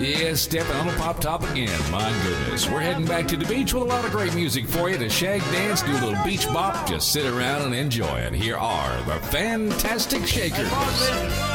Yeah, stepping on a pop top again. My goodness. We're heading back to the beach with a lot of great music for you to shag dance, do a little beach bop, just sit around and enjoy it. Here are the Fantastic Shakers.